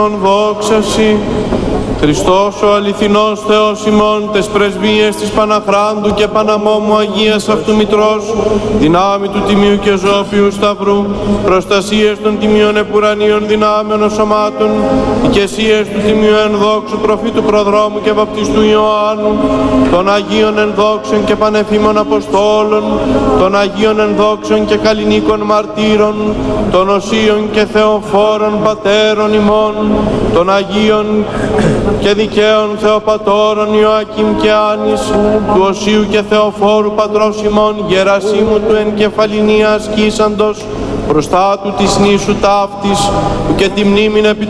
Δόξα Συ, Χριστός ο αληθινός Θεός ημών, τες πρεσβείες της Παναχράντου και Παναμόμου Αγίας Αυτού Μητρός, δυνάμει του Τιμίου και Ζώπιου Σταυρού, προστασίες των Τιμίων Επουρανίων δυνάμεων σωμάτων, οικεσίες του Τιμίου Ενδόξου Προφήτου Προδρόμου και Βαπτιστού Ιωάννου, των Αγίων Ενδόξων και Πανεφήμων Αποστόλων, των Αγίων Ενδόξων και Καλλινίκων Μαρτύρων, των Οσίων και Θεοφόρων Πατέρων ημών, των Αγίων και δικαίων Θεοπατώρων Ιωακήμ και Άνης, του Οσίου και Θεοφόρου Πατρός ημών, Γερασίμου του εν κεφαλινία ασκήσαντος, μπροστά του της νήσου ταύτης, που και τη μνήμην επί